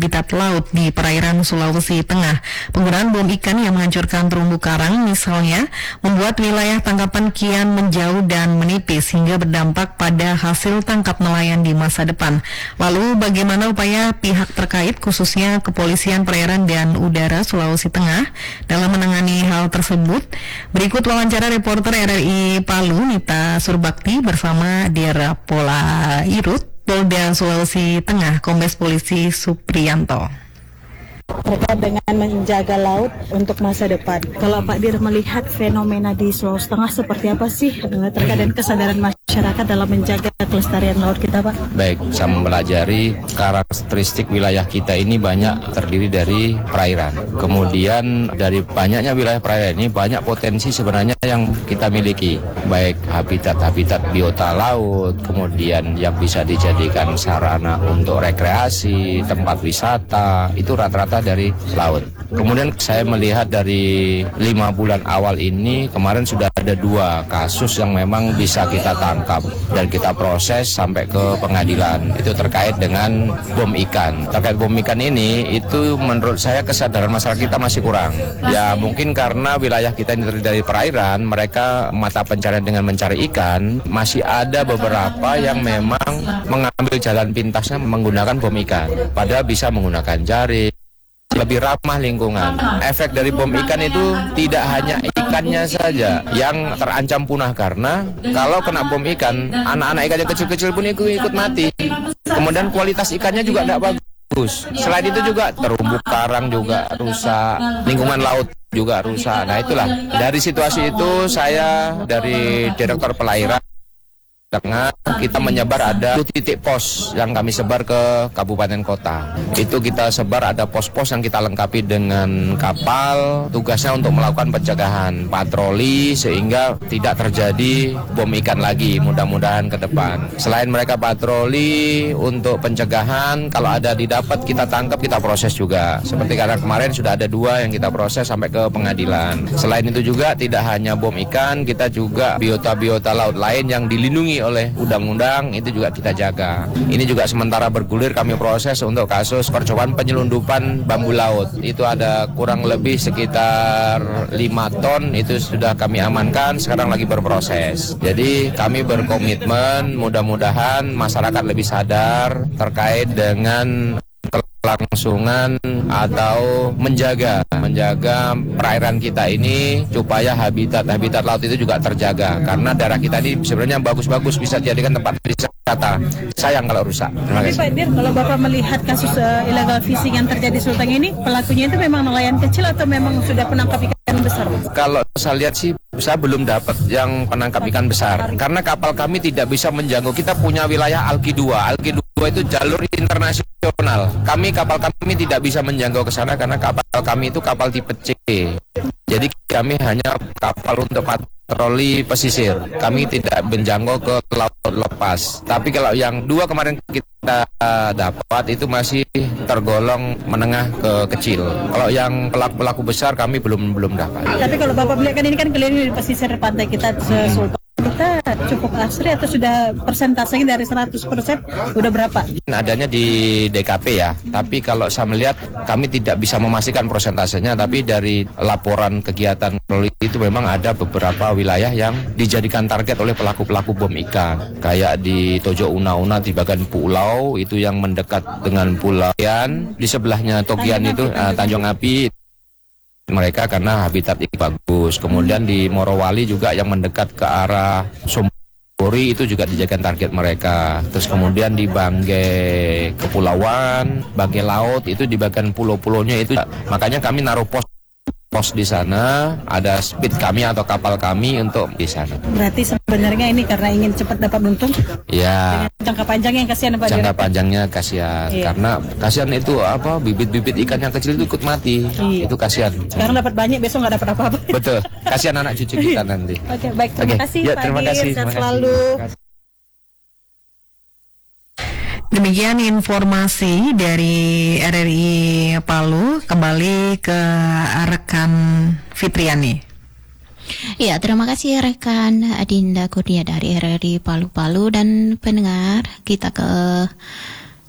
habitat laut di perairan Sulawesi Tengah. Penggunaan bom ikan yang menghancurkan terumbu karang misalnya membuat wilayah tangkapan kian menjauh dan menipis hingga berdampak pada hasil tangkap nelayan di masa depan. Lalu bagaimana upaya pihak terkait khususnya Kepolisian Perairan dan Udara Sulawesi Tengah dalam menangani hal tersebut? Berikut wawancara reporter RRI Palu Nita Surbakti bersama Dera Polairut Polda Sulawesi Tengah, Kombes Polisi Supriyanto. Terkait dengan menjaga laut untuk masa depan. Kalau Pak Dir melihat fenomena di Sulawesi Tengah seperti apa sih terkait dengan kesadaran masyarakat dalam menjaga kelestarian laut kita, Pak? Baik, saya mempelajari karakteristik wilayah kita ini banyak terdiri dari perairan. Kemudian dari banyaknya wilayah perairan ini banyak potensi sebenarnya yang kita miliki. Baik habitat-habitat biota laut, kemudian yang bisa dijadikan sarana untuk rekreasi, tempat wisata, itu rata-rata dari laut. Kemudian saya melihat dari 5 bulan awal ini, kemarin sudah ada 2 kasus yang memang bisa kita tangkap dan kita proses sampai ke pengadilan. Itu terkait dengan bom ikan. Terkait bom ikan ini, itu menurut saya kesadaran masyarakat kita masih kurang. Ya mungkin karena wilayah kita ini terdiri dari perairan, mereka mata pencarian dengan mencari ikan, masih ada beberapa yang memang mengambil jalan pintasnya menggunakan bom ikan. Padahal bisa menggunakan jaring, lebih ramah lingkungan. Efek dari bom ikan itu tidak hanya ikannya saja yang terancam punah, karena kalau kena bom ikan, anak-anak ikan yang kecil-kecil pun ikut mati. Kemudian kualitas ikannya juga tidak bagus. Selain itu juga terumbu karang juga rusak, lingkungan laut juga rusak. Nah itulah, dari situasi itu saya dari Direktur Perairan Tengah, kita menyebar ada 2 titik pos yang kami sebar ke kabupaten kota. Itu kita sebar ada pos-pos yang kita lengkapi dengan kapal, tugasnya untuk melakukan pencegahan, patroli sehingga tidak terjadi bom ikan lagi mudah-mudahan ke depan. Selain mereka patroli untuk pencegahan, kalau ada didapat kita tangkap, kita proses juga. Seperti karena kemarin sudah ada 2 yang kita proses sampai ke pengadilan. Selain itu juga tidak hanya bom ikan, kita juga biota-biota laut lain yang dilindungi oleh undang-undang itu juga kita jaga. Ini juga sementara bergulir kami proses untuk kasus percobaan penyelundupan bambu laut. Itu ada kurang lebih sekitar 5 ton, itu sudah kami amankan, sekarang lagi berproses. Jadi kami berkomitmen mudah-mudahan masyarakat lebih sadar terkait dengan kelangsungan atau menjaga perairan kita ini supaya habitat laut itu juga terjaga, karena daerah kita ini sebenarnya bagus-bagus bisa dijadikan tempat wisata. Sayang kalau rusak. Tapi Pak Dir, kalau Bapak melihat kasus illegal fishing yang terjadi di Sulteng ini, pelakunya itu memang nelayan kecil atau memang sudah penangkap ikan besar? Kalau saya lihat sih, saya belum dapat yang penangkap ikan besar, karena kapal kami tidak bisa menjangkau. Kita punya wilayah Alki 2 itu jalur internasional. Kapal kami tidak bisa menjangkau ke sana karena kapal kami itu kapal tipe C. Jadi kami hanya kapal untuk patroli pesisir. Kami tidak menjangkau ke laut lepas. Tapi kalau yang 2 kemarin kita dapat itu masih tergolong menengah ke kecil. Kalau yang pelaku besar kami belum dapat. Tapi kalau Bapak melihat kan ini kan keliling di pesisir pantai kita Sulteng, kita cukup asri atau sudah persentasenya dari 100% udah berapa? Adanya di DKP ya, tapi kalau saya melihat kami tidak bisa memastikan persentasenya, tapi dari laporan kegiatan itu memang ada beberapa wilayah yang dijadikan target oleh pelaku-pelaku bom ikan. Kayak di Tojo Una-Una di bagian pulau itu yang mendekat dengan Pulau Togian, di sebelahnya Togian itu Tanjung Api. Mereka karena habitat ikan bagus. Kemudian di Morowali juga yang mendekat ke arah Sombori itu juga dijadikan target mereka. Terus kemudian di Banggai Kepulauan, Banggai Laut itu di bagian pulau-pulaunya itu. Makanya kami naruh pos di sana, ada speed kami atau kapal kami untuk di sana. Berarti sebenarnya ini karena ingin cepat dapat untung? Ya. Jangka panjangnya yang kasihan Pak? Jangka panjangnya kasihan, iya. Karena kasihan itu bibit-bibit ikan yang kecil itu ikut mati, iya. Itu kasihan. Sekarang dapat banyak, besok nggak dapat apa-apa. Betul, kasihan anak cucu kita nanti. Oke, baik, terima kasih ya, Pak terima Dir, kasih. sehat selalu. Demikian informasi dari RRI Palu. Kembali ke rekan Fitriani. Ya, terima kasih rekan Adinda Kurnia dari RRI Palu-Palu. Dan pendengar, kita ke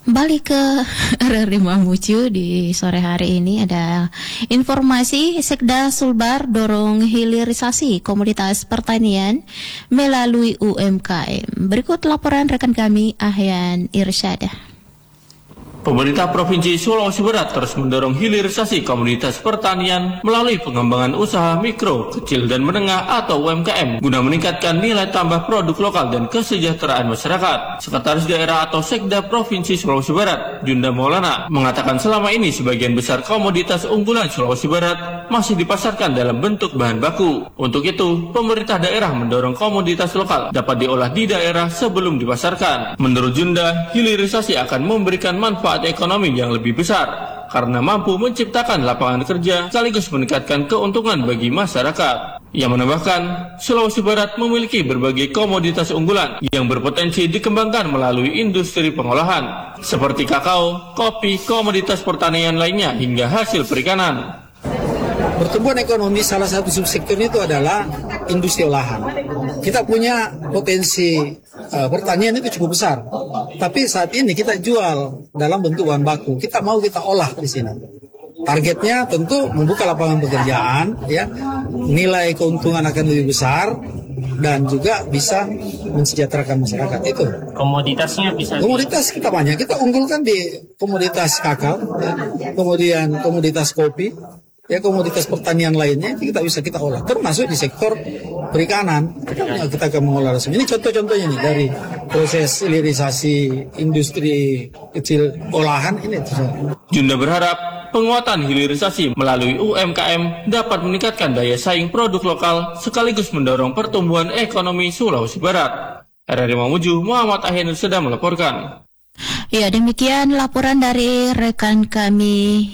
Balik ke RRI Mamuju di sore hari ini ada informasi Sekda Sulbar dorong hilirisasi komoditas pertanian melalui UMKM. Berikut laporan rekan kami Ahyan Irsyada. Pemerintah Provinsi Sulawesi Barat terus mendorong hilirisasi komoditas pertanian melalui pengembangan usaha mikro, kecil dan menengah atau UMKM guna meningkatkan nilai tambah produk lokal dan kesejahteraan masyarakat. Sekretaris Daerah atau Sekda Provinsi Sulawesi Barat, Junda Maulana, mengatakan selama ini sebagian besar komoditas unggulan Sulawesi Barat masih dipasarkan dalam bentuk bahan baku. Untuk itu, pemerintah daerah mendorong komoditas lokal dapat diolah di daerah sebelum dipasarkan. Menurut Junda, hilirisasi akan memberikan manfaat ekonomi yang lebih besar karena mampu menciptakan lapangan kerja sekaligus meningkatkan keuntungan bagi masyarakat. Ia menambahkan, Sulawesi Barat memiliki berbagai komoditas unggulan yang berpotensi dikembangkan melalui industri pengolahan seperti kakao, kopi, komoditas pertanian lainnya hingga hasil perikanan. Pertumbuhan ekonomi salah satu subsektor itu adalah industri olahan. Kita punya potensi pertanian itu cukup besar. Tapi saat ini kita jual dalam bentuk bahan baku. Kita olah di sini. Targetnya tentu membuka lapangan pekerjaan, ya. Nilai keuntungan akan lebih besar dan juga bisa mensejahterakan masyarakat itu. Komoditasnya bisa. Komoditas kita banyak. Kita unggulkan di komoditas kakao, ya. Kemudian komoditas kopi. Ya, komoditas pertanian lainnya kita olah, termasuk di sektor perikanan. Kita akan mengolah resmi. Ini contoh-contohnya nih dari proses hilirisasi industri kecil olahan ini. Junda berharap penguatan hilirisasi melalui UMKM dapat meningkatkan daya saing produk lokal sekaligus mendorong pertumbuhan ekonomi Sulawesi Barat. RRI Mamuju, Muhammad Ahyan sedang melaporkan. Ya, demikian laporan dari rekan kami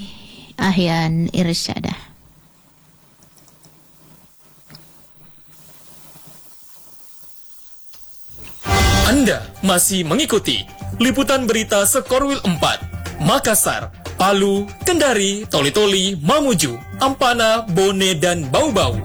Ahyan Irsyada. Anda masih mengikuti liputan berita Sekorwil 4, Makassar, Palu, Kendari, Toli-Toli, Mamuju, Ampana, Bone, dan Bau-Bau.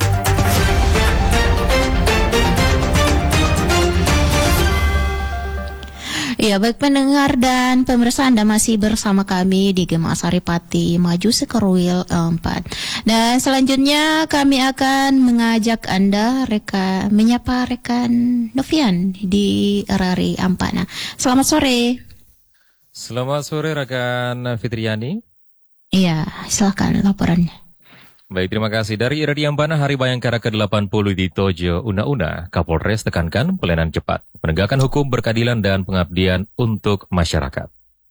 Ya, baik pendengar dan pemirsa, Anda masih bersama kami di Gema Saripati Maju Sekorwil 4. Dan selanjutnya kami akan mengajak Anda menyapa rekan Novian di RRI Ampana. Selamat sore. Selamat sore rekan Fitriani. Iya, silakan laporannya. Baik, terima kasih. Dari RRI Ampana, Hari Bayangkara ke-80 di Tojo Una-Una, Kapolres tekankan pelayanan cepat, penegakan hukum, berkeadilan, dan pengabdian untuk masyarakat.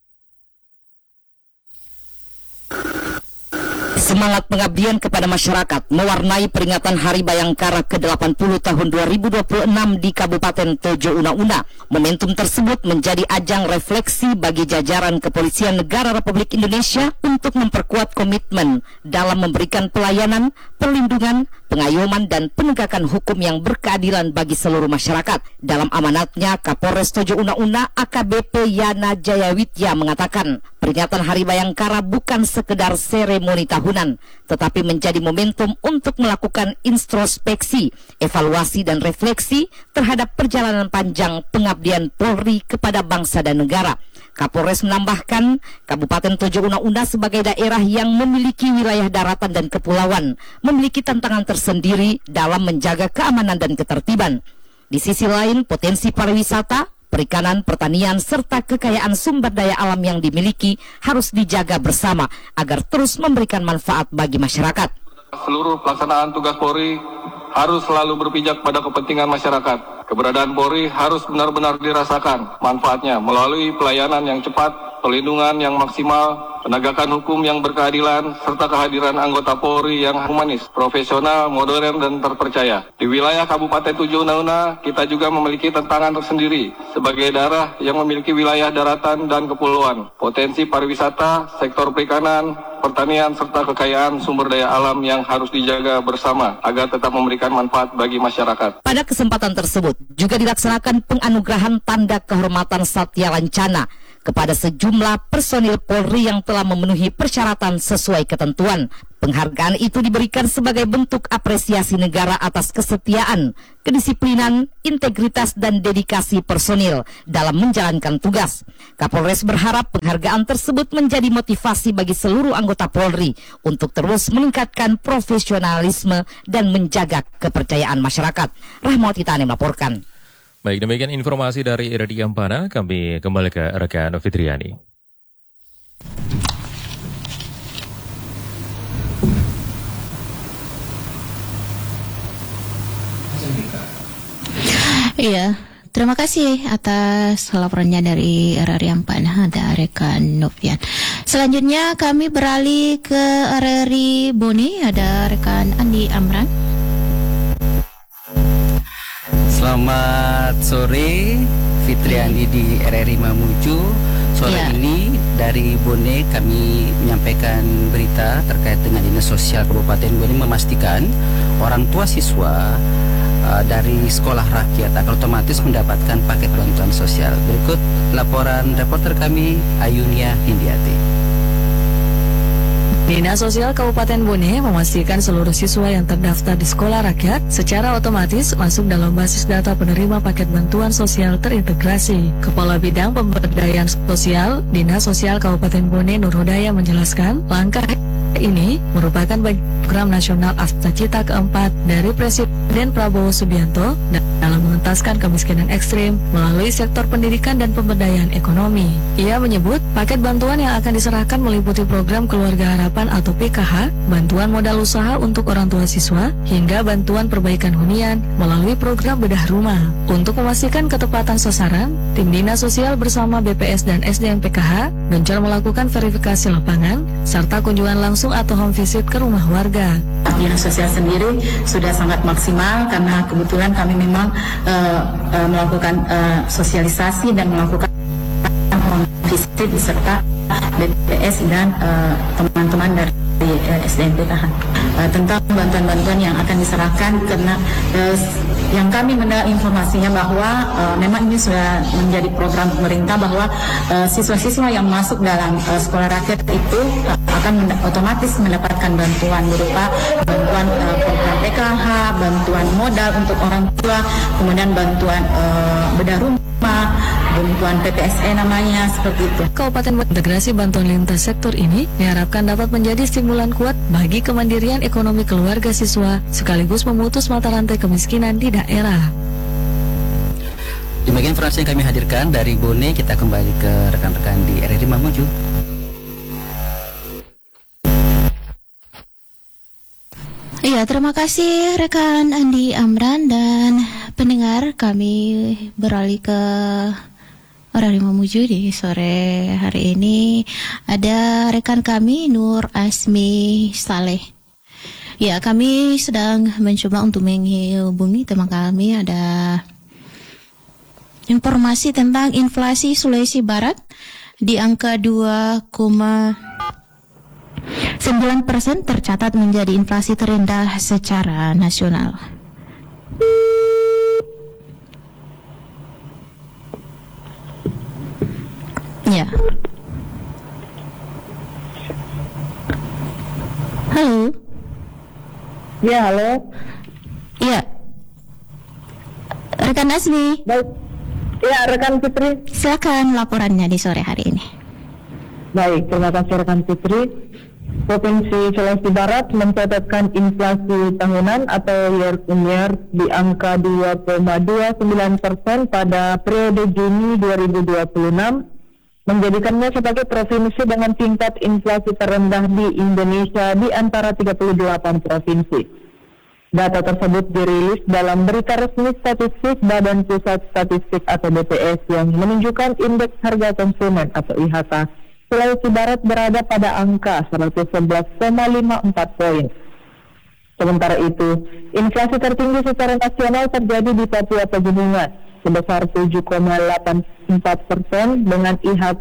Semangat pengabdian kepada masyarakat mewarnai peringatan Hari Bayangkara ke-80 tahun 2026 di Kabupaten Tojo Una-Una. Momentum tersebut menjadi ajang refleksi bagi jajaran Kepolisian Negara Republik Indonesia untuk memperkuat komitmen dalam memberikan pelayanan, perlindungan, pengayoman, dan penegakan hukum yang berkeadilan bagi seluruh masyarakat. Dalam amanatnya, Kapolres Tojo Una-Una AKBP Yana Jayawitya mengatakan, peringatan Hari Bayangkara bukan sekedar seremoni tahunan, tetapi menjadi momentum untuk melakukan introspeksi, evaluasi, dan refleksi terhadap perjalanan panjang pengabdian Polri kepada bangsa dan negara. Kapolres menambahkan, Kabupaten Tojo Una-Una sebagai daerah yang memiliki wilayah daratan dan kepulauan, memiliki tantangan tersendiri dalam menjaga keamanan dan ketertiban. Di sisi lain, potensi pariwisata, perikanan, pertanian, serta kekayaan sumber daya alam yang dimiliki harus dijaga bersama agar terus memberikan manfaat bagi masyarakat. Seluruh pelaksanaan tugas Polri harus selalu berpijak pada kepentingan masyarakat. Keberadaan Polri harus benar-benar dirasakan manfaatnya melalui pelayanan yang cepat, perlindungan yang maksimal, penegakan hukum yang berkeadilan, serta kehadiran anggota Polri yang humanis, profesional, modern, dan terpercaya. Di wilayah Kabupaten Tojo Una-Una, kita juga memiliki tantangan tersendiri sebagai daerah yang memiliki wilayah daratan dan kepulauan, potensi pariwisata, sektor perikanan, pertanian, serta kekayaan sumber daya alam yang harus dijaga bersama agar tetap memberikan manfaat bagi masyarakat. Pada kesempatan tersebut juga dilaksanakan penganugerahan tanda kehormatan Satya Lancana kepada sejumlah personil Polri yang telah memenuhi persyaratan sesuai ketentuan. Penghargaan itu diberikan sebagai bentuk apresiasi negara atas kesetiaan, kedisiplinan, integritas, dan dedikasi personil dalam menjalankan tugas. Kapolres berharap penghargaan tersebut menjadi motivasi bagi seluruh anggota Polri untuk terus meningkatkan profesionalisme dan menjaga kepercayaan masyarakat. Rahmawati Tani melaporkan. Baik, demikian informasi dari RRI Ampana. Kami kembali ke rekan Fitriani. Iya, terima kasih atas laporannya dari RRI Ampana, ada rekan Novian. Selanjutnya kami beralih ke RRI Bone, ada rekan Andi Amran. Selamat sore, Fitriani di RRI Mamuju. Sore ini dari Bone kami menyampaikan berita terkait dengan Dinas Sosial Kabupaten Bone memastikan orang tua siswa dari sekolah rakyat akan otomatis mendapatkan paket bantuan sosial. Berikut laporan reporter kami Ayunia Hindiati. Dinas Sosial Kabupaten Bone memastikan seluruh siswa yang terdaftar di sekolah rakyat secara otomatis masuk dalam basis data penerima paket bantuan sosial terintegrasi. Kepala Bidang Pemberdayaan Sosial Dinas Sosial Kabupaten Bone Nur Hudaya menjelaskan, langkah ini merupakan program nasional Asta Cita keempat dari Presiden Prabowo Subianto dalam mengentaskan kemiskinan ekstrim melalui sektor pendidikan dan pemberdayaan ekonomi. Ia menyebut paket bantuan yang akan diserahkan meliputi program Keluarga Harapan atau PKH, bantuan modal usaha untuk orang tua siswa, hingga bantuan perbaikan hunian melalui program bedah rumah. Untuk memastikan ketepatan sasaran, tim Dinas Sosial bersama BPS dan SDM PKH gencar melakukan verifikasi lapangan serta kunjungan langsung atau home visit ke rumah warga. Dinas Sosial sendiri sudah sangat maksimal karena kebetulan kami memang melakukan sosialisasi dan melakukan home visit beserta BPS dan teman-teman dari SDM PKH tentang bantuan-bantuan yang akan diserahkan, karena yang kami mendapat informasinya bahwa memang ini sudah menjadi program pemerintah bahwa siswa-siswa yang masuk dalam sekolah rakyat itu akan otomatis mendapatkan bantuan berupa bantuan program PKH, bantuan modal untuk orang tua, kemudian bantuan bedah rumah, bantuan PPSE namanya, seperti itu. Kabupaten integrasi bantuan lintas sektor ini diharapkan dapat menjadi stimulan kuat bagi kemandirian ekonomi keluarga siswa sekaligus memutus mata rantai kemiskinan di daerah. Demikian informasi yang kami hadirkan dari Bone. Kita kembali ke rekan-rekan di RRI Mamuju. Iya, terima kasih rekan Andi Amran dan pendengar. Kami beralih ke RRI Mamuju di sore hari ini. Ada rekan kami Nur Asmi Saleh. Ya, kami sedang mencoba untuk menghubungi teman kami. Ada informasi tentang inflasi Sulawesi Barat di angka 2,9% tercatat menjadi inflasi terendah secara nasional. Ya. Halo. Ya, halo. Ya. Rekan Asmi. Baik. Ya, rekan Fitri. Silakan laporannya di sore hari ini. Baik, terima kasih rekan Fitri. Provinsi Sulawesi Barat mencatatkan inflasi tahunan atau year on year di angka 2,29% pada periode Juni 2026, menjadikannya sebagai provinsi dengan tingkat inflasi terendah di Indonesia di antara 38 provinsi. Data tersebut dirilis dalam berita resmi statistik Badan Pusat Statistik atau BPS yang menunjukkan indeks harga konsumen atau IHK Sulawesi Barat berada pada angka 111,54 poin. Sementara itu, inflasi tertinggi secara nasional terjadi di Papua Pegunungan sebesar 7,84% dengan IHK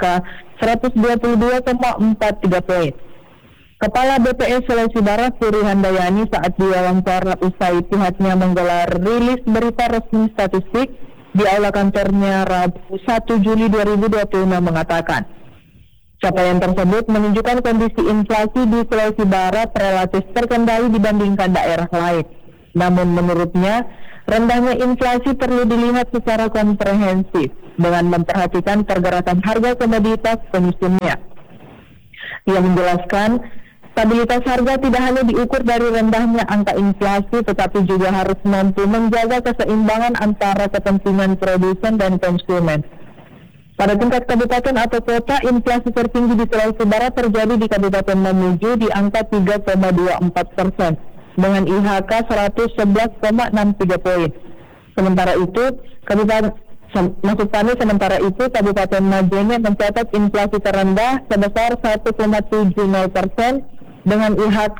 122,43 poin. Kepala BPS Sulawesi Barat Suri Handayani saat diwawancara usai pihaknya menggelar rilis berita resmi statistik di aula kantornya Rabu 1 Juli 2026 mengatakan, Capaian tersebut menunjukkan kondisi inflasi di Sulawesi Barat relatif terkendali dibandingkan daerah lain. Namun menurutnya, rendahnya inflasi perlu dilihat secara komprehensif dengan memperhatikan pergerakan harga komoditas penyusunnya. Ia menjelaskan, stabilitas harga tidak hanya diukur dari rendahnya angka inflasi, tetapi juga harus mampu menjaga keseimbangan antara kepentingan produsen dan konsumen. Pada tingkat kabupaten atau kota, inflasi tertinggi di Sulawesi Barat terjadi di Kabupaten Mamuju di angka 3,24% dengan IHK 111,63 poin. Sementara itu, Kabupaten Majene mencatat inflasi terendah sebesar 1,70% dengan IHK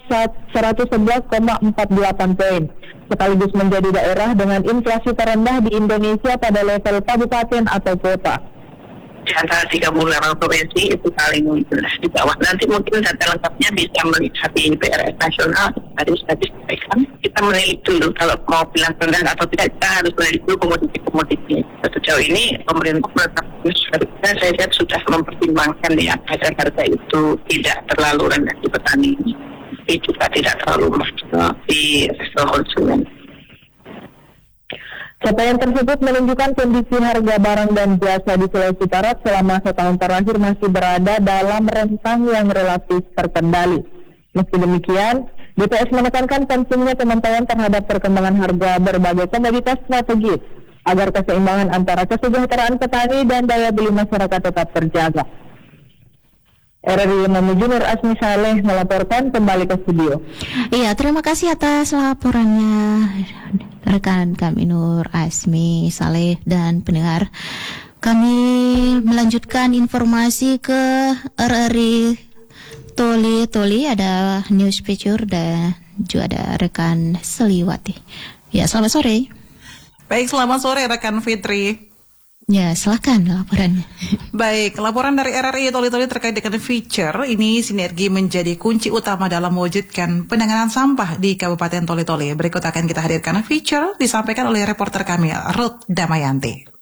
111,48 poin, sekaligus menjadi daerah dengan inflasi terendah di Indonesia pada level kabupaten atau kota. Di antara 38 provinsi itu paling jelas di bawah. Nanti mungkin data lengkapnya bisa melihat di PRS nasional. Tadi sudah disampaikan. Kita menilik dulu kalau mau bilang rendah atau tidak, kita harus menilik dulu komoditi-komoditi. Sejauh ini pemerintah menetapkan, saya lihat sudah mempertimbangkan ya agar harga itu tidak terlalu rendah di petani, tapi juga tidak terlalu mahal di sektor konsumen. Capaian tersebut menunjukkan kondisi harga barang dan jasa di Sulawesi Barat selama setahun terakhir masih berada dalam rentang yang relatif terkendali. Meski demikian, BPS menekankan pentingnya pemantauan terhadap perkembangan harga berbagai komoditas strategis agar keseimbangan antara kesejahteraan petani dan daya beli masyarakat tetap terjaga. RRI Mamuju, Nur Asmi Saleh melaporkan, kembali ke studio. Iya, terima kasih atas laporannya rekan kami Nur Asmi Saleh dan pendengar. Kami melanjutkan informasi ke RRI Toli, ada news feature dan juga ada rekan Seliwati. Ya, selamat sore. Baik, selamat sore rekan Fitri. Ya, silakan laporannya. Baik, laporan dari RRI Toli terkait dengan feature ini, sinergi menjadi kunci utama dalam mewujudkan penanganan sampah di Kabupaten Toli. Berikut akan kita hadirkan feature disampaikan oleh reporter kami Ruth Damayanti.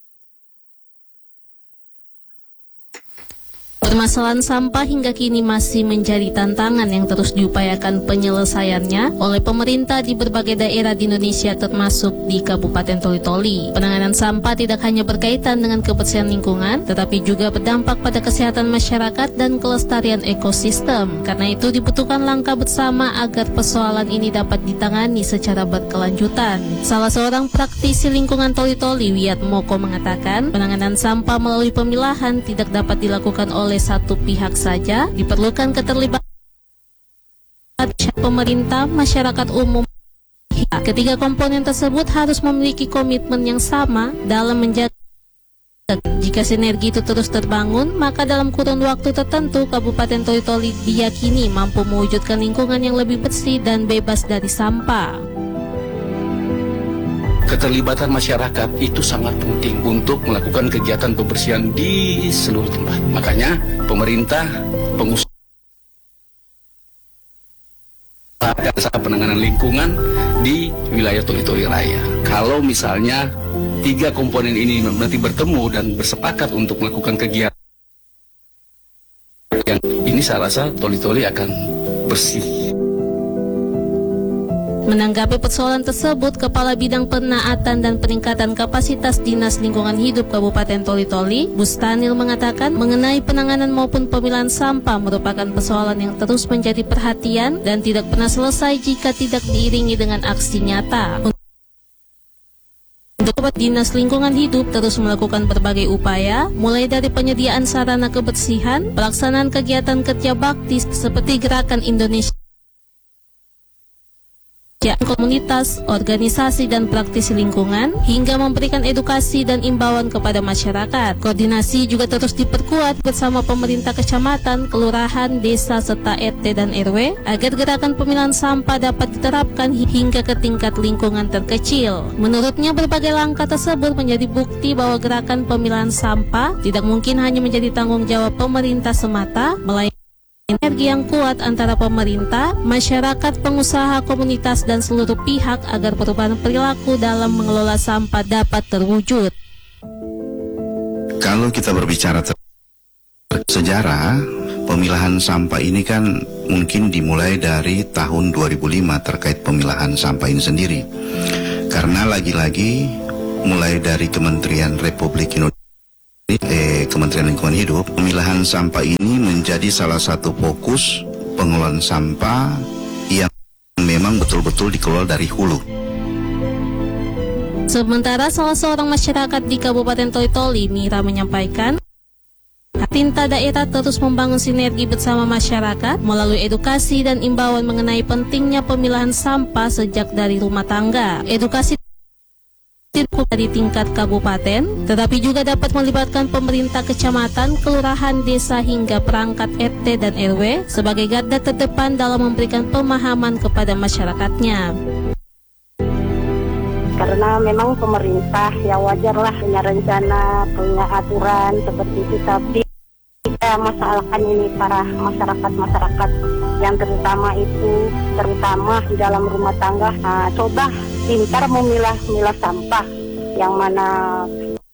Permasalahan sampah hingga kini masih menjadi tantangan yang terus diupayakan penyelesaiannya oleh pemerintah di berbagai daerah di Indonesia termasuk di Kabupaten Toli. Penanganan sampah tidak hanya berkaitan dengan kebersihan lingkungan, tetapi juga berdampak pada kesehatan masyarakat dan kelestarian ekosistem. Karena itu dibutuhkan langkah bersama agar persoalan ini dapat ditangani secara berkelanjutan. Salah seorang praktisi lingkungan Toli, Wiyat Moko mengatakan, penanganan sampah melalui pemilahan tidak dapat dilakukan oleh satu pihak saja, diperlukan keterlibatan pemerintah, masyarakat umum. Ketiga komponen tersebut harus memiliki komitmen yang sama dalam menjaga. Jika sinergi itu terus terbangun, maka dalam kurun waktu tertentu Kabupaten Toli diyakini mampu mewujudkan lingkungan yang lebih bersih dan bebas dari sampah. Keterlibatan masyarakat itu sangat penting untuk melakukan kegiatan pembersihan di seluruh tempat. Makanya pemerintah, pengusaha penanganan lingkungan di wilayah Toli Raya. Kalau misalnya tiga komponen ini nanti bertemu dan bersepakat untuk melakukan kegiatan yang ini, saya rasa Toli akan bersih. Menanggapi persoalan tersebut, Kepala Bidang Penaatan dan Peningkatan Kapasitas Dinas Lingkungan Hidup Kabupaten Toli, Bustanil mengatakan mengenai penanganan maupun pemilahan sampah merupakan persoalan yang terus menjadi perhatian dan tidak pernah selesai jika tidak diiringi dengan aksi nyata. Untuk Dinas Lingkungan Hidup terus melakukan berbagai upaya, mulai dari penyediaan sarana kebersihan, pelaksanaan kegiatan kerja bakti seperti Gerakan Indonesia komunitas, organisasi, dan praktisi lingkungan, hingga memberikan edukasi dan imbauan kepada masyarakat. Koordinasi juga terus diperkuat bersama pemerintah kecamatan, kelurahan, desa, serta RT dan RW, agar gerakan pemilahan sampah dapat diterapkan hingga ke tingkat lingkungan terkecil. Menurutnya, berbagai langkah tersebut menjadi bukti bahwa gerakan pemilahan sampah tidak mungkin hanya menjadi tanggung jawab pemerintah semata, melainkan energi yang kuat antara pemerintah, masyarakat, pengusaha, komunitas, dan seluruh pihak agar perubahan perilaku dalam mengelola sampah dapat terwujud. Kalau kita berbicara Sejarah pemilahan sampah ini kan mungkin dimulai dari tahun 2005 terkait pemilahan sampah ini sendiri. Karena lagi-lagi mulai dari Kementerian Republik Indonesia, Kementerian Lingkungan Hidup, pemilahan sampah ini menjadi salah satu fokus pengelolaan sampah yang memang betul-betul dikelola dari hulu. Sementara salah seorang masyarakat di Kabupaten Toli-Toli, Mira, menyampaikan pemerintah daerah terus membangun sinergi bersama masyarakat melalui edukasi dan imbauan mengenai pentingnya pemilahan sampah sejak dari rumah tangga. Edukasi dari tingkat kabupaten, tetapi juga dapat melibatkan pemerintah kecamatan, kelurahan, desa hingga perangkat RT dan RW sebagai garda terdepan dalam memberikan pemahaman kepada masyarakatnya. Karena memang pemerintah ya wajarlah punya rencana, punya aturan seperti itu, tapi kita masalahkan ini para masyarakat yang terutama di dalam rumah tangga. Nah, coba pintar memilah sampah, yang mana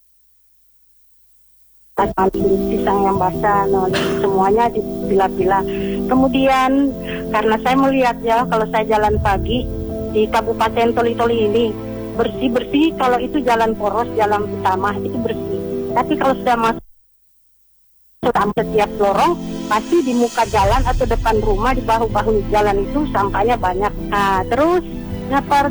pisang yang basah, semuanya dipilah-pilah. Kemudian karena saya melihat ya, kalau saya jalan pagi di Kabupaten Toli-Toli ini bersih-bersih, kalau itu jalan poros, jalan utama itu bersih. Tapi kalau sudah masuk setiap lorong, pasti di muka jalan atau depan rumah, di bahu-bahu jalan itu sampahnya banyak. Nah, terus